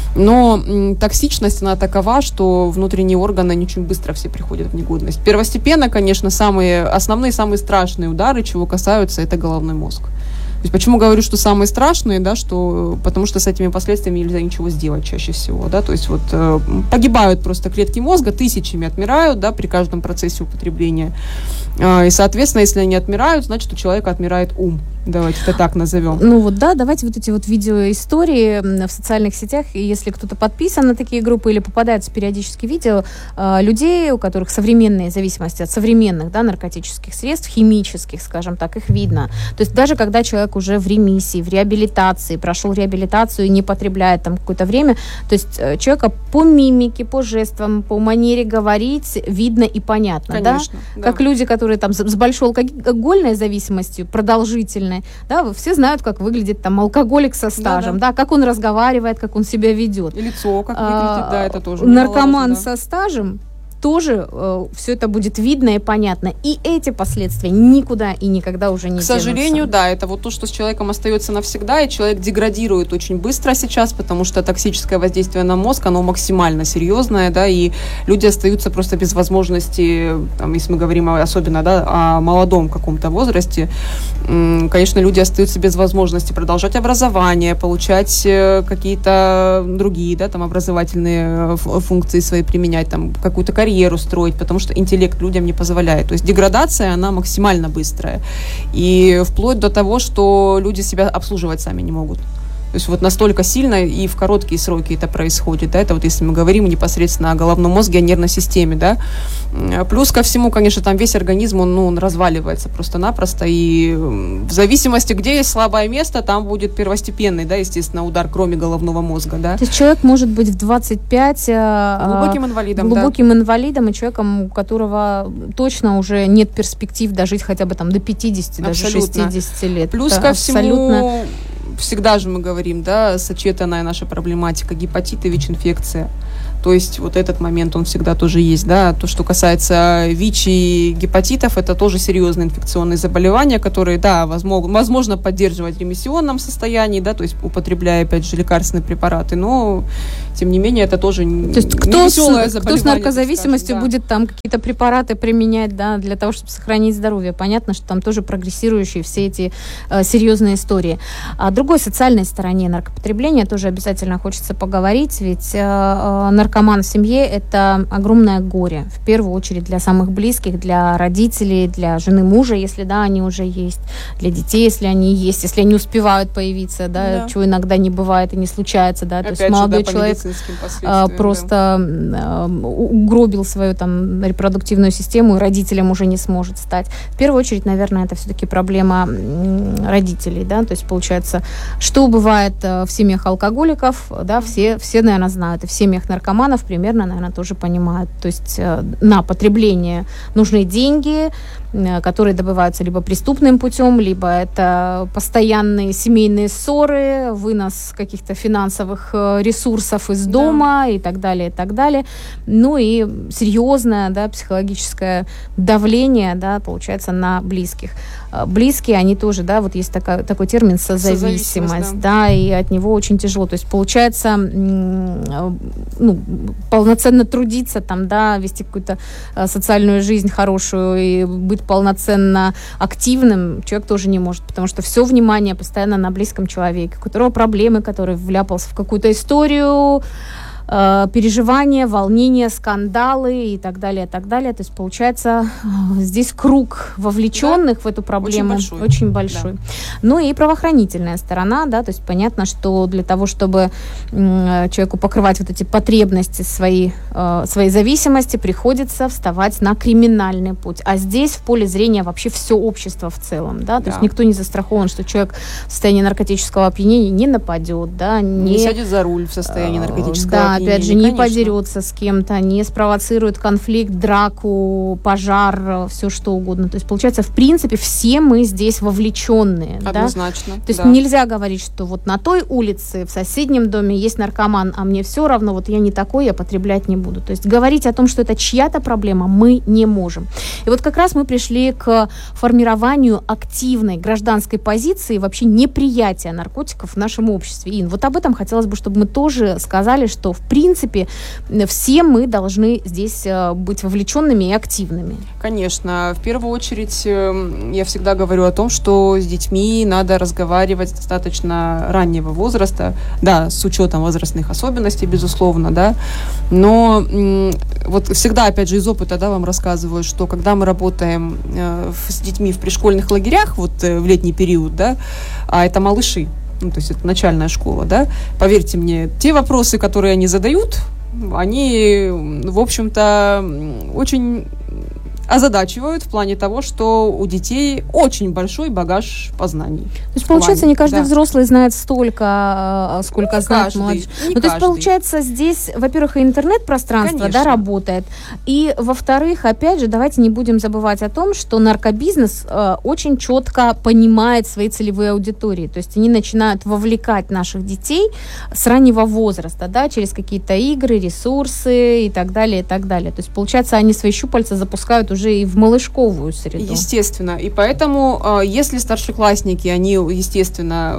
но м, токсичность, она такова, что внутренние органы очень быстро все приходят в негодность. Первостепенно, конечно, самые основные, самые страшные удары, чего касаются, это головной мозг. То есть почему говорю, что самые страшные, да, что, потому что с этими последствиями нельзя ничего сделать чаще всего, да, то есть вот э, погибают просто клетки мозга, тысячами отмирают, да, при каждом процессе употребления, э, и, соответственно, если они отмирают, значит, у человека отмирает ум. Давайте это так назовем. Ну вот да, давайте вот эти вот видеоистории в социальных сетях, и если кто-то подписан на такие группы или попадаются периодически видео э, людей, у которых современные зависимости от современных, да, наркотических средств, химических, скажем так, их видно. То есть даже когда человек уже в ремиссии, в реабилитации, прошел реабилитацию и не потребляет там какое-то время, то есть э, человека по мимике, по жестам, по манере говорить видно и понятно, конечно, да? Да. Как люди, которые там с большой алкогольной зависимостью, продолжительной, да, все знают, как выглядит там алкоголик со стажем, да, да. да, как он разговаривает, как он себя ведет. И лицо как выглядит, а, да, это тоже. Наркоман да. со стажем тоже э, все это будет видно и понятно. И эти последствия никуда и никогда уже не денутся. К сожалению, да, это вот то, что с человеком остается навсегда, и человек деградирует очень быстро сейчас, потому что токсическое воздействие на мозг, оно максимально серьезное, да, и люди остаются просто без возможности, там, если мы говорим особенно, да, о молодом каком-то возрасте, конечно, люди остаются без возможности продолжать образование, получать какие-то другие, да, там, образовательные функции свои применять, там, какую-то карьеру строить, потому что интеллект людям не позволяет. То есть деградация, она максимально быстрая. И вплоть до того, что люди себя обслуживать сами не могут. То есть вот настолько сильно и в короткие сроки это происходит, да, это вот если мы говорим непосредственно о головном мозге, о нервной системе, да. Плюс ко всему, конечно, там весь организм, он, ну, он разваливается просто-напросто, и в зависимости, где есть слабое место, там будет первостепенный, да, естественно, удар, кроме головного мозга, да. То есть человек может быть в двадцать пять глубоким инвалидом, глубоким да. инвалидом и человеком, у которого точно уже нет перспектив дожить хотя бы там до пятидесяти, абсолютно. Даже шестидесяти лет. Плюс это ко абсолютно... всему... Всегда же мы говорим, да, сочетанная наша проблематика, гепатит и ВИЧ-инфекция. То есть вот этот момент, он всегда тоже есть, да. То, что касается ВИЧ и гепатитов, это тоже серьезные инфекционные заболевания, которые, да, возможно, возможно поддерживать в ремиссионном состоянии, да, то есть употребляя, опять же, лекарственные препараты, но, тем не менее, это тоже не То есть кто, с, кто с наркозависимостью скажем, да. будет там какие-то препараты применять, да, для того, чтобы сохранить здоровье? Понятно, что там тоже прогрессирующие все эти э, серьезные истории. О другой социальной стороне наркопотребления тоже обязательно хочется поговорить, ведь э, наркотики наркоман в семье – это огромное горе, в первую очередь для самых близких, для родителей, для жены мужа, если, да, они уже есть, для детей, если они есть, если они успевают появиться, да, да. чего иногда не бывает и не случается, да, опять то есть молодой же, да, человек а, просто да. угробил свою там репродуктивную систему и родителям уже не сможет стать. В первую очередь, наверное, это все-таки проблема родителей, да, то есть получается, что бывает в семьях алкоголиков, да, все, все, наверное, знают, и в семьях наркоманов примерно, наверное, тоже понимают. То есть э, на потребление нужны деньги, э, которые добываются либо преступным путем, либо это постоянные семейные ссоры, вынос каких-то финансовых э, ресурсов из да. дома и так далее, и так далее. Ну и серьезное, да, психологическое давление, да, получается, на близких. Близкие, они тоже, да, вот есть такая, такой термин созависимость, созависимость да. да, и от него очень тяжело. То есть получается, ну, полноценно трудиться, там, да, вести какую-то социальную жизнь хорошую и быть полноценно активным человек тоже не может, потому что все внимание постоянно на близком человеке, у которого проблемы, который вляпался в какую-то историю, переживания, волнения, скандалы и так далее, и так далее. То есть, получается, здесь круг вовлеченных да, в эту проблему очень большой. Очень большой. Да. Ну и правоохранительная сторона, да, то есть понятно, что для того, чтобы человеку покрывать вот эти потребности своей, своей зависимости, приходится вставать на криминальный путь. А здесь в поле зрения вообще все общество в целом, да, то да. есть никто не застрахован, что человек в состоянии наркотического опьянения не нападет, да, не, не сядет за руль в состоянии наркотического да, опьянения. Опять же, не конечно. Подерется с кем-то, не спровоцирует конфликт, драку, пожар, все что угодно. То есть, получается, в принципе, все мы здесь вовлеченные. Однозначно. Да? То есть, да. нельзя говорить, что вот на той улице, в соседнем доме есть наркоман, а мне все равно, вот я не такой, я потреблять не буду. То есть, говорить о том, что это чья-то проблема, мы не можем. И вот как раз мы пришли к формированию активной гражданской позиции, вообще неприятия наркотиков в нашем обществе. Ин, вот об этом хотелось бы, чтобы мы тоже сказали, что в принципе все мы должны здесь быть вовлеченными и активными. Конечно. В первую очередь я всегда говорю о том, что с детьми надо разговаривать с достаточно раннего возраста, да, с учетом возрастных особенностей, безусловно, да, но вот всегда, опять же, из опыта, да, вам рассказываю, что когда мы работаем с детьми в пришкольных лагерях, вот в летний период, да, а это малыши, ну, то есть это начальная школа, да, поверьте мне, те вопросы, которые они задают, они, в общем-то, очень озадачивают в плане того, что у детей очень большой багаж познаний. То есть, получается, не каждый да. взрослый знает столько, сколько ну, знает младший. Ну, то есть, получается, здесь, во-первых, и интернет-пространство да, работает, и, во-вторых, опять же, давайте не будем забывать о том, что наркобизнес э, очень четко понимает свои целевые аудитории. То есть, они начинают вовлекать наших детей с раннего возраста, да, через какие-то игры, ресурсы и так далее, и так далее. То есть, получается, они свои щупальца запускают уже и в малышковую среду. Естественно. И поэтому, если старшеклассники, они, естественно,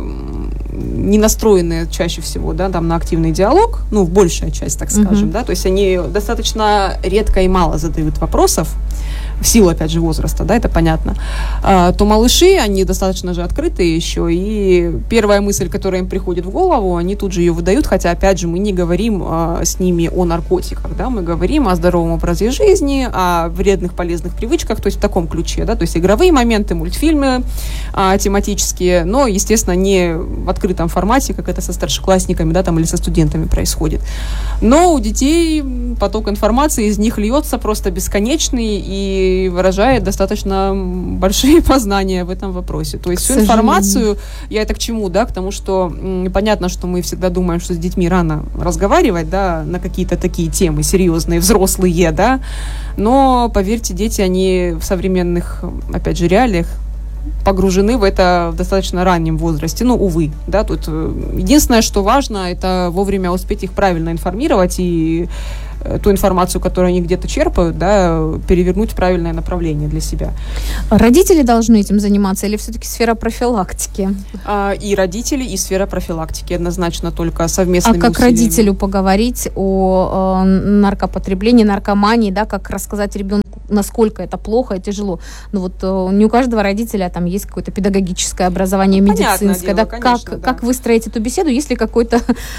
не настроены чаще всего, да, там, на активный диалог, ну, большая часть, так скажем, uh-huh. да, то есть они достаточно редко и мало задают вопросов, в силу, опять же, возраста, да, это понятно, а, то малыши, они достаточно же открытые еще, и первая мысль, которая им приходит в голову, они тут же ее выдают, хотя, опять же, мы не говорим а, с ними о наркотиках, да, мы говорим о здоровом образе жизни, о вредных полезных полезных привычках, то есть в таком ключе, да, то есть игровые моменты, мультфильмы а, тематические, но, естественно, не в открытом формате, как это со старшеклассниками, да, там, или со студентами происходит. Но у детей поток информации из них льется просто бесконечный и выражает достаточно большие познания в этом вопросе. То есть всю информацию, я это к чему, да, к тому, что м, понятно, что мы всегда думаем, что с детьми рано разговаривать, да, на какие-то такие темы серьезные, взрослые, да, но, поверьте, дети, они в современных, опять же, реалиях погружены в это в достаточно раннем возрасте, ну, увы, да, тут единственное, что важно, это вовремя успеть их правильно информировать и ту информацию, которую они где-то черпают, да, перевернуть в правильное направление для себя. Родители должны этим заниматься или все-таки сфера профилактики? А, и родители, и сфера профилактики, однозначно только совместными усилиями. А как усилиями. родителю поговорить о, о наркопотреблении, наркомании, да, как рассказать ребенку, насколько это плохо и тяжело? Ну вот не у каждого родителя там есть какое-то педагогическое образование, ну, медицинское, да, конечно, как, да. Как выстроить эту беседу, есть ли какой-то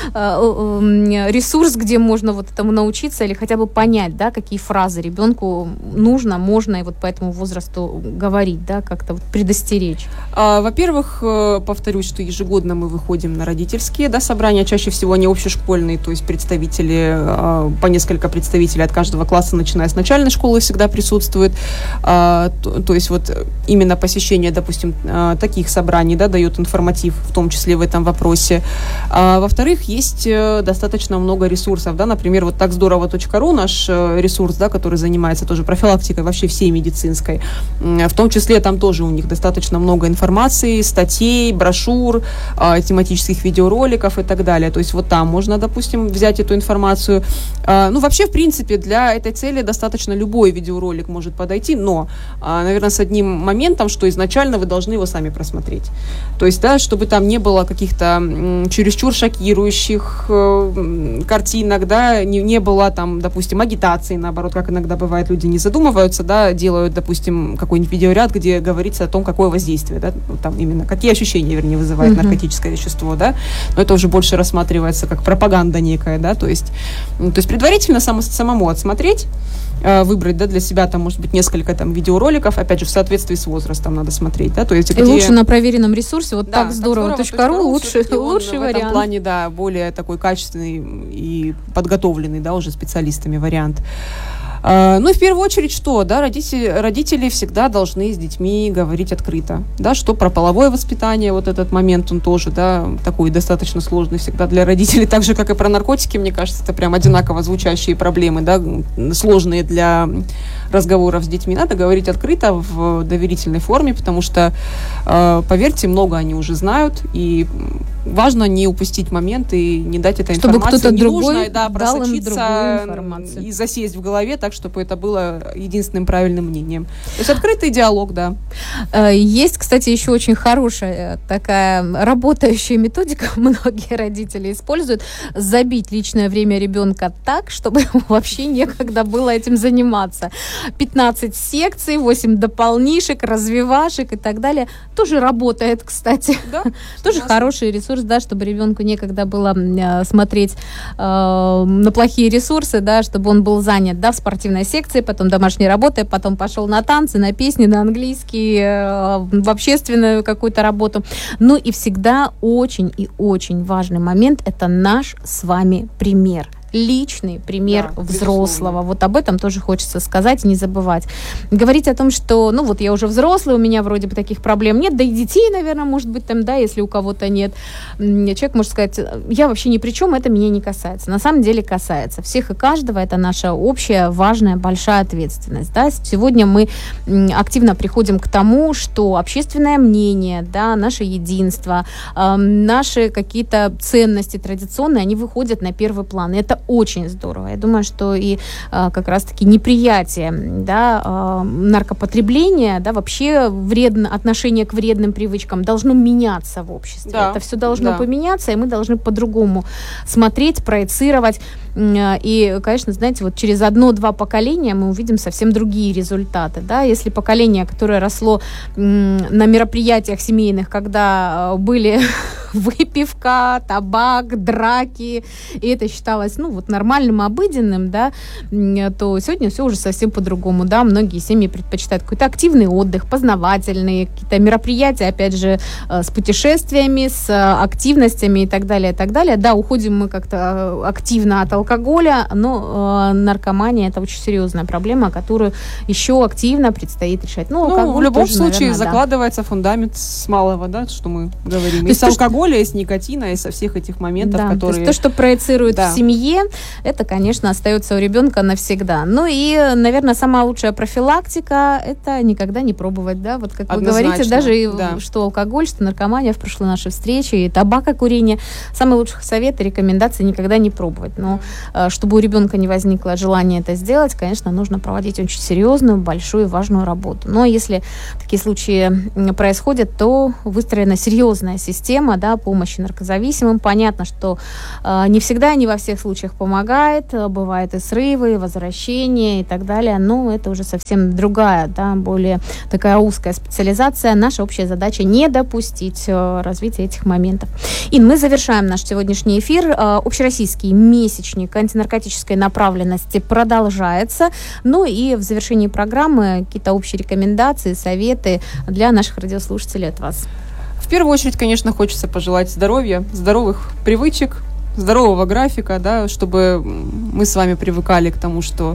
ресурс, где можно вот этому научиться, или хотя бы понять, да, какие фразы ребенку нужно, можно и вот по этому возрасту говорить, да, как-то вот предостеречь? А, во-первых, повторюсь, что ежегодно мы выходим на родительские, да, собрания, чаще всего они общешкольные, то есть представители, по несколько представителей от каждого класса, начиная с начальной школы, всегда присутствует. А, то, то есть вот именно посещение, допустим, таких собраний, да, дает информатив, в том числе в этом вопросе. А, во-вторых, есть достаточно много ресурсов, да, например, вот так здорово .ру, наш ресурс, да, который занимается тоже профилактикой вообще всей медицинской. В том числе там тоже у них достаточно много информации, статей, брошюр, тематических видеороликов и так далее. То есть вот там можно, допустим, взять эту информацию. Ну, вообще, в принципе, для этой цели достаточно любой видеоролик может подойти, но, наверное, с одним моментом, что изначально вы должны его сами просмотреть. То есть, да, чтобы там не было каких-то чересчур шокирующих картинок, да, не, не было там, допустим, агитации, наоборот, как иногда бывает, люди не задумываются, да, делают, допустим, какой-нибудь видеоряд, где говорится о том, какое воздействие, да, там именно, какие ощущения, вернее, вызывает uh-huh. наркотическое вещество, да, но это уже больше рассматривается как пропаганда некая, да, то есть, то есть предварительно само, самому отсмотреть, выбрать, да, для себя там, может быть, несколько там видеороликов, опять же, в соответствии с возрастом надо смотреть, да, то есть где... И лучше на проверенном ресурсе, вот да, так здорово точка ру, лучший, лучший в вариант. В этом плане, да, более такой качественный и подготовленный, да, уже специалистами вариант. Ну и в первую очередь что, да, родители, родители всегда должны с детьми говорить открыто, да, что про половое воспитание, вот этот момент, он тоже, да, такой достаточно сложный всегда для родителей, так же, как и про наркотики, мне кажется, это прям одинаково звучащие проблемы, да, сложные для разговоров с детьми. Надо говорить открыто, в доверительной форме, потому что, поверьте, много они уже знают, и важно не упустить момент и не дать этой чтобы информации кто-то ненужной, другой да, дал им просочиться информацию и засесть в голове так, чтобы это было единственным правильным мнением. То есть открытый диалог, да. Есть, кстати, еще очень хорошая такая работающая методика, многие родители используют, забить личное время ребенка так, чтобы вообще некогда было этим заниматься. пятнадцать секций, восемь дополнишек, развивашек и так далее. Тоже работает, кстати. Да, тоже хороший ресурс, да, чтобы ребенку некогда было э, смотреть э, на плохие ресурсы, да, чтобы он был занят, да, в спортивной секции, потом домашней работой, потом пошел на танцы, на песни, на английский, э, в общественную какую-то работу. Ну и всегда очень и очень важный момент – это наш с вами пример. Личный пример да, взрослого. Безусловно. Вот об этом тоже хочется сказать и не забывать. Говорить о том, что, ну вот я уже взрослый, у меня вроде бы таких проблем нет, да и детей, наверное, может быть там, да, если у кого-то нет. Человек может сказать, я вообще ни при чем, это меня не касается. На самом деле касается всех и каждого, это наша общая, важная, большая ответственность. Да? Сегодня мы активно приходим к тому, что общественное мнение, да, наше единство, э, наши какие-то ценности традиционные, они выходят на первый план. Это очень здорово. Я думаю, что и а, как раз-таки неприятие, да, а, наркопотребления, да, вообще вредно, отношение к вредным привычкам должно меняться в обществе. Да, это все должно да. поменяться, и мы должны по-другому смотреть, проецировать. И, конечно, знаете, вот через одно-два поколения мы увидим совсем другие результаты. Да? Если поколение, которое росло на мероприятиях семейных, когда были выпивка, табак, драки, и это считалось, ну, вот нормальным, обыденным, да, то сегодня все уже совсем по-другому, да, многие семьи предпочитают какой-то активный отдых, познавательные какие-то мероприятия, опять же, с путешествиями, с активностями и так далее, и так далее. Да, уходим мы как-то активно от алкоголя, но э, наркомания – это очень серьезная проблема, которую еще активно предстоит решать. Ну, ну в любом тоже, случае наверное, закладывается да. фундамент с малого, да, что мы говорим. То и с алкоголя, и с никотина, и со всех этих моментов, да, которые... То есть то, что проецирует да. в семье, это, конечно, остается у ребенка навсегда. Ну и, наверное, самая лучшая профилактика – это никогда не пробовать, да, вот как Однозначно, вы говорите, даже да. что алкоголь, что наркомания в прошлой нашей встрече, и табакокурение. Самый лучший совет и рекомендации – никогда не пробовать. Но чтобы у ребенка не возникло желания это сделать, конечно, нужно проводить очень серьезную, большую, важную работу. Но если такие случаи происходят, то выстроена серьезная система, да, помощи наркозависимым. Понятно, что э, не всегда, не во всех случаях помогает. Бывают и срывы, и возвращения и так далее. Но это уже совсем другая, да, более такая узкая специализация. Наша общая задача не допустить э, развития этих моментов. Ин, мы завершаем наш сегодняшний эфир. Э, общероссийский месячник антинаркотической направленности продолжается. Ну и в завершении программы какие-то общие рекомендации, советы для наших радиослушателей от вас. В первую очередь, конечно, хочется пожелать здоровья, здоровых привычек, здорового графика, да, чтобы мы с вами привыкали к тому, что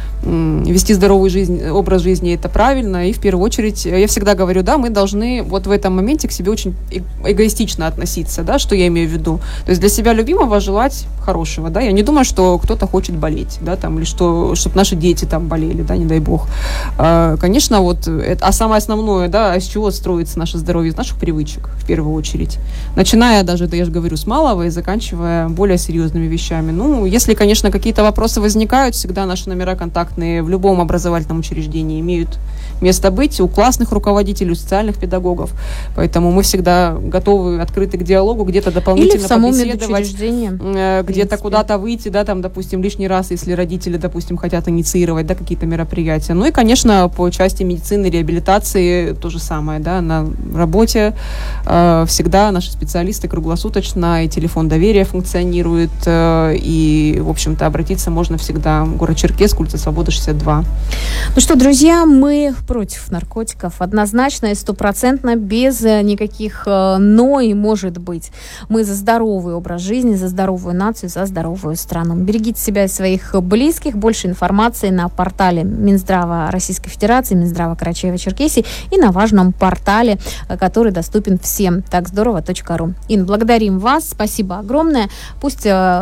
вести здоровый жизнь, образ жизни – это правильно, и в первую очередь, я всегда говорю, да, мы должны вот в этом моменте к себе очень эгоистично относиться, да, что я имею в виду. То есть для себя любимого желать хорошего, да, я не думаю, что кто-то хочет болеть, да, там, или что, чтобы наши дети там болели, да, не дай бог. А, конечно, вот, это, а самое основное, да, а с чего строится наше здоровье? Из наших привычек, в первую очередь. Начиная даже, да, я же говорю, с малого и заканчивая более серьезными вещами. Ну, если, конечно, какие-то вопросы возникают, всегда наши номера контактные в любом образовательном учреждении имеют место быть, у классных руководителей, у социальных педагогов. Поэтому мы всегда готовы, открыты к диалогу, где-то дополнительно Или в самом побеседовать, медучреждении, где-то куда-то выйти, да, там, допустим, лишний раз, если родители, допустим, хотят инициировать, да, какие-то мероприятия. Ну и, конечно, по части медицины, реабилитации то же самое, да, на работе э, всегда наши специалисты круглосуточно, и телефон доверия функционирует, э, и, в общем-то, обратиться можно всегда. Город Черкесск, улица Свободы, шестьдесят два. Ну что, друзья, мы против наркотиков однозначно и стопроцентно, без никаких «но» и «может быть». Мы за здоровый образ жизни, за здоровую нацию, за здоровую страну. Берегите себя и своих близких. Больше информации на портале Минздрава Российской Федерации, Минздрава Карачаево-Черкесии и на важном портале, который доступен всем, так здорово точка ру. Ин, благодарим вас, спасибо огромное. Пусть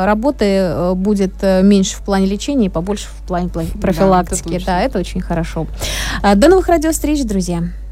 работы будет меньше в плане лечения и побольше в плане профилактики. Да, это, да, это очень хорошо. До новых радиовстреч, друзья.